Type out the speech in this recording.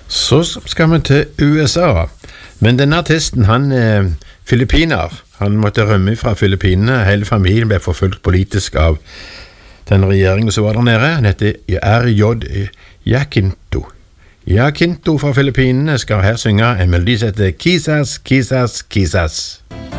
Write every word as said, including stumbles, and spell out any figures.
Så skal vi til U S A. Men denne artisten, han er filippiner. Han måtte rømme fra Filippinene. Hele familien ble forfulgt politisk av den regjeringen som var der nede. Han heter R J Jacinto. Jacinto fra Filippinene skal her synge en melodi som heter Quizás, Quizás, Quizás.